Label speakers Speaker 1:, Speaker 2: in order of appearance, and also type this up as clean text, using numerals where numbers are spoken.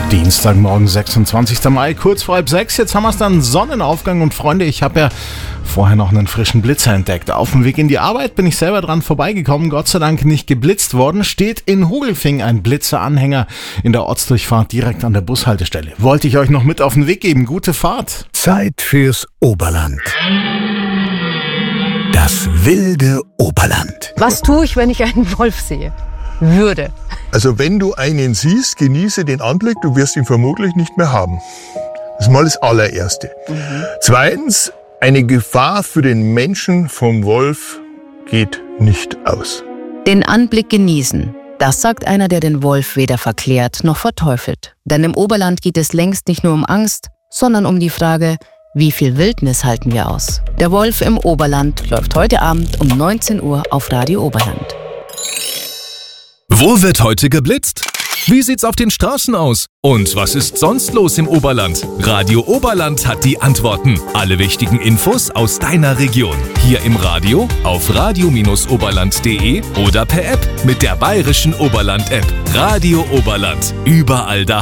Speaker 1: Dienstagmorgen, 26. Mai, kurz vor 5:30. Jetzt haben wir es dann Sonnenaufgang und Freunde, ich habe ja vorher noch einen frischen Blitzer entdeckt. Auf dem Weg in die Arbeit bin ich selber dran vorbeigekommen, Gott sei Dank nicht geblitzt worden. Steht in Hugelfing ein Blitzeranhänger in der Ortsdurchfahrt direkt an der Bushaltestelle. Wollte ich euch noch mit auf den Weg geben. Gute Fahrt.
Speaker 2: Zeit fürs Oberland. Das wilde Oberland.
Speaker 3: Was tue ich, wenn ich einen Wolf sehe? Würde.
Speaker 4: Also wenn du einen siehst, genieße den Anblick, du wirst ihn vermutlich nicht mehr haben. Das ist mal das allererste. Zweitens, eine Gefahr für den Menschen vom Wolf geht nicht aus.
Speaker 5: Den Anblick genießen. Das sagt einer, der den Wolf weder verklärt noch verteufelt. Denn im Oberland geht es längst nicht nur um Angst, sondern um die Frage, wie viel Wildnis halten wir aus? Der Wolf im Oberland läuft heute Abend um 19 Uhr auf Radio Oberland.
Speaker 6: Wo wird heute geblitzt? Wie sieht's auf den Straßen aus? Und was ist sonst los im Oberland? Radio Oberland hat die Antworten. Alle wichtigen Infos aus deiner Region. Hier im Radio, auf radio-oberland.de oder per App mit der Bayerischen Oberland-App. Radio Oberland. Überall da.